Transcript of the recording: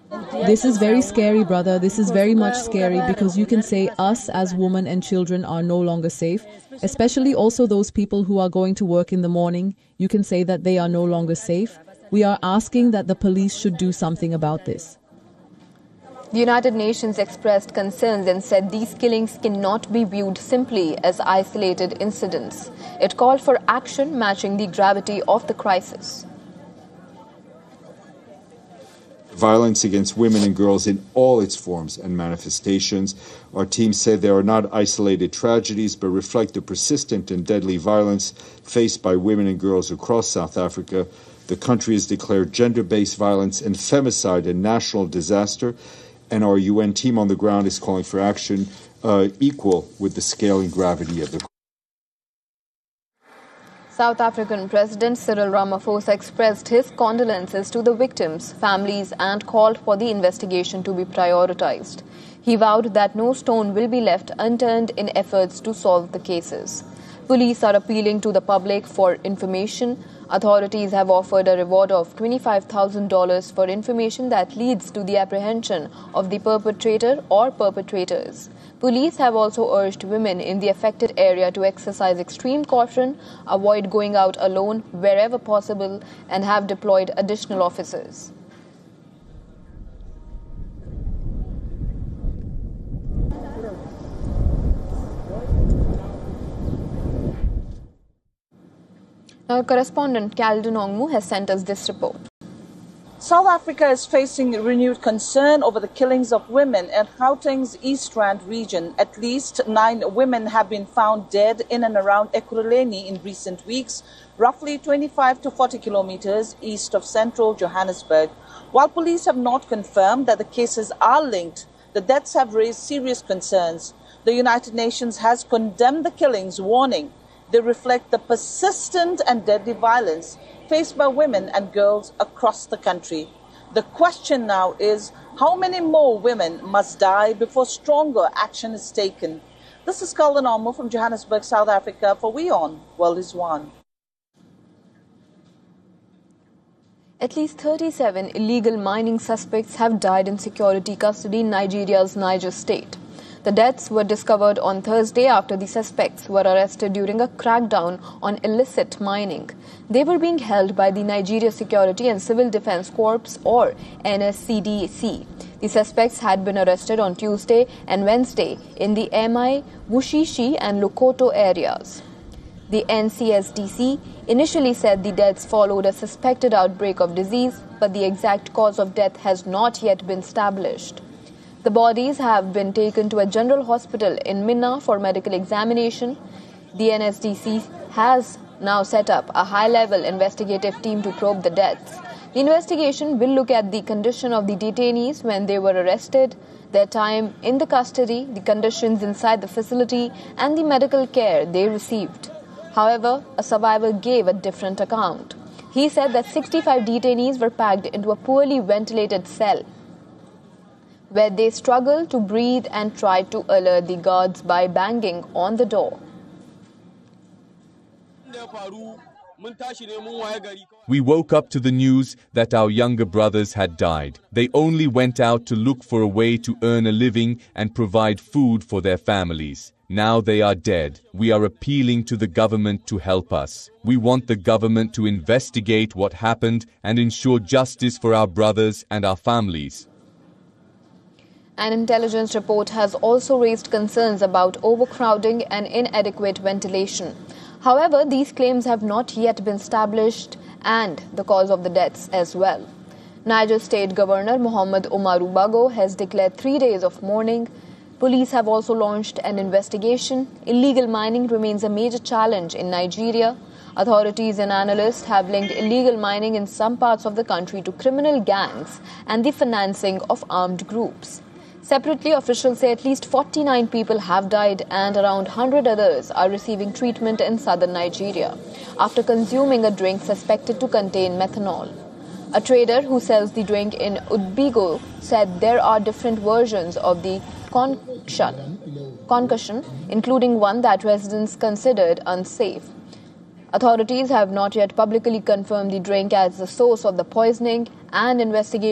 This is very scary, brother. This is very much scary because you can say us as women and children are no longer safe, especially also those people who are going to work in the morning. You can say that they are no longer safe. We are asking that the police should do something about this. The United Nations expressed concerns and said these killings cannot be viewed simply as isolated incidents. It called for action matching the gravity of the crisis. Violence against women and girls in all its forms and manifestations. Our team said they are not isolated tragedies, but reflect the persistent and deadly violence faced by women and girls across South Africa. The country has declared gender-based violence and femicide a national disaster, and our UN team on the ground is calling for action equal with the scale and gravity of the crisis. South African President Cyril Ramaphosa expressed his condolences to the victims' families and called for the investigation to be prioritized. He vowed that no stone will be left unturned in efforts to solve the cases. Police are appealing to the public for information. Authorities have offered a reward of $25,000 for information that leads to the apprehension of the perpetrator or perpetrators. Police have also urged women in the affected area to exercise extreme caution, avoid going out alone wherever possible, and have deployed additional officers. Our correspondent Calden Ongmu has sent us this report. South Africa is facing renewed concern over the killings of women in Gauteng's East Rand region. At least 9 women have been found dead in and around Ekurhuleni in recent weeks, roughly 25 to 40 kilometers east of central Johannesburg. While police have not confirmed that the cases are linked, the deaths have raised serious concerns. The United Nations has condemned the killings, warning they reflect the persistent and deadly violence faced by women and girls across the country. The question now is, how many more women must die before stronger action is taken? This is Calden Ongmu from Johannesburg, South Africa for WION World is One. At least 37 illegal mining suspects have died in security custody in Nigeria's Niger state. The deaths were discovered on Thursday after the suspects were arrested during a crackdown on illicit mining. They were being held by the Nigeria Security and Civil Defense Corps, or NSCDC. The suspects had been arrested on Tuesday and Wednesday in the Emai, Wushishi and Lukoto areas. The NCSDC initially said the deaths followed a suspected outbreak of disease, but the exact cause of death has not yet been established. The bodies have been taken to a general hospital in Minna for medical examination. The NSDC has now set up a high-level investigative team to probe the deaths. The investigation will look at the condition of the detainees when they were arrested, their time in the custody, the conditions inside the facility, and the medical care they received. However, a survivor gave a different account. He said that 65 detainees were packed into a poorly ventilated cell, where they struggled to breathe and tried to alert the guards by banging on the door. We woke up to the news that our younger brothers had died. They only went out to look for a way to earn a living and provide food for their families. Now they are dead. We are appealing to the government to help us. We want the government to investigate what happened and ensure justice for our brothers and our families. An intelligence report has also raised concerns about overcrowding and inadequate ventilation. However, these claims have not yet been established, and the cause of the deaths as well. Niger State Governor Muhammad Umaru Bago has declared 3 days of mourning. Police have also launched an investigation. Illegal mining remains a major challenge in Nigeria. Authorities and analysts have linked illegal mining in some parts of the country to criminal gangs and the financing of armed groups. Separately, officials say at least 49 people have died and around 100 others are receiving treatment in southern Nigeria after consuming a drink suspected to contain methanol. A trader who sells the drink in Udbigo said there are different versions of the concoction, including one that residents considered unsafe. Authorities have not yet publicly confirmed the drink as the source of the poisoning, and investigation